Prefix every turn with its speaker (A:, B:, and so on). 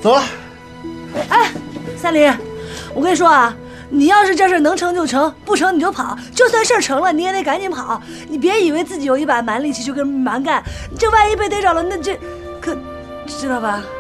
A: 走了。
B: 哎，三林，我跟你说啊，你要是这事能成就成，不成你就跑。就算事儿成了，你也得赶紧跑。你别以为自己有一把蛮力气就跟蛮干，这万一被逮着了，那这可知道吧？